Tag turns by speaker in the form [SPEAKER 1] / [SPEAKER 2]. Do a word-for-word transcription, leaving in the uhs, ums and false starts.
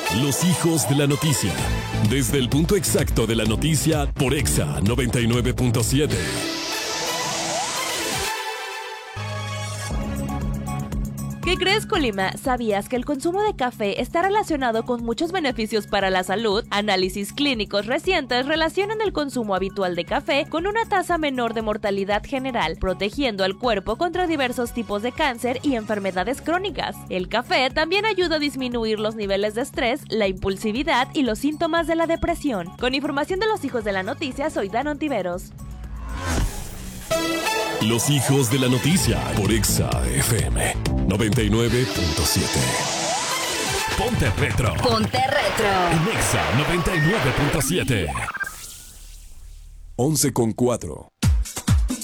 [SPEAKER 1] Los hijos de la noticia. Desde el punto exacto de la noticia por Exa noventa y nueve punto siete.
[SPEAKER 2] ¿Qué crees, Colima? ¿Sabías que el consumo de café está relacionado con muchos beneficios para la salud? Análisis clínicos recientes relacionan el consumo habitual de café con una tasa menor de mortalidad general, protegiendo al cuerpo contra diversos tipos de cáncer y enfermedades crónicas. El café también ayuda a disminuir los niveles de estrés, la impulsividad y los síntomas de la depresión. Con información de los hijos de la noticia, soy Danon Tiveros.
[SPEAKER 1] Los hijos de la noticia por Exa F M noventa y nueve punto siete. Ponte retro.
[SPEAKER 3] Ponte retro.
[SPEAKER 1] En Exa noventa y nueve punto siete. once con cuatro.